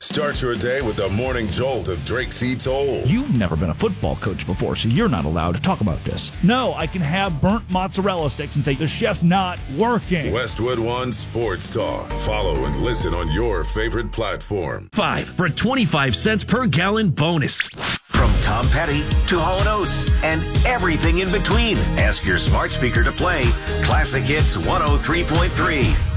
Start your day with the morning jolt of Drake C. Toll. You've never been a football coach before, so you're not allowed to talk about this. No, I can have burnt mozzarella sticks and say the chef's not working. Westwood One Sports Talk. Follow and listen on your favorite platform. 5 for 25 cents per gallon bonus. From Tom Petty to Hall & Oates and everything in between. Ask your smart speaker to play Classic Hits 103.3.